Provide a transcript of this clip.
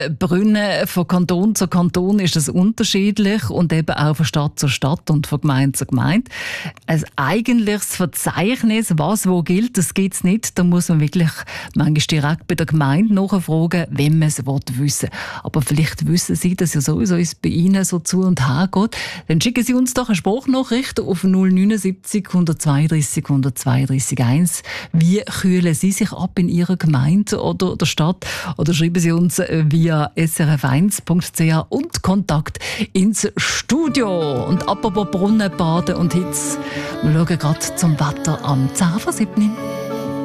Brunnen von Kanton zu Kanton ist das unterschiedlich und eben auch von Stadt zu Stadt und von Gemeinde zu Gemeinde. Ein eigentliches Verzeichnis, was wo gilt, das gibt es nicht. Da muss man wirklich manchmal direkt bei der Gemeinde nachfragen, wenn man es wissen will. Aber vielleicht wissen Sie, dass ja sowieso es bei Ihnen so zu und her geht. Dann schicken Sie uns doch eine Sprachnachricht auf 079 132 132 1. Wie kühlen Sie sich ab in Ihrer Gemeinde oder der Stadt? Oder schreiben Sie uns via srf1.ch und Kontakt ins Studio. Und apropos Brunnen, Baden und Hitze, wir schauen gerade zum Wetter am 10:07.